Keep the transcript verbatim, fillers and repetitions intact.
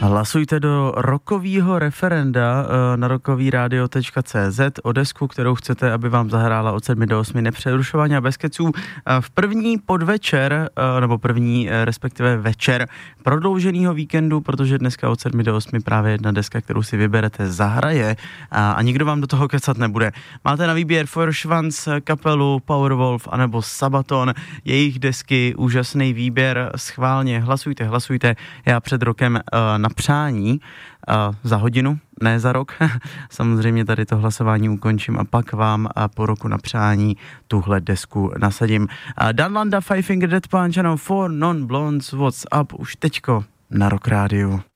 Hlasujte do rokovýho referenda na rokovýradio tečka cé zet o desku, kterou chcete, aby vám zahrála od sedmi do osmi nepřerušovaně a bez keců. V první podvečer, nebo první respektive večer prodlouženého víkendu, protože dneska od sedmi do osmi právě jedna deska, kterou si vyberete, zahraje a, a nikdo vám do toho kecat nebude. Máte na výběr Feuerschwanz, kapelu Powerwolf anebo Sabaton, jejich desky, úžasný výběr, schválně hlasujte, hlasujte. Já před rokem na přání uh, za hodinu, ne za rok. Samozřejmě tady to hlasování ukončím a pak vám uh, po roku na přání tuhle desku nasadím. Uh, Dan Landa, Five Finger Death Punch, ano, Four Non Blondes, What's Up, už teďko na Rock Rádiu.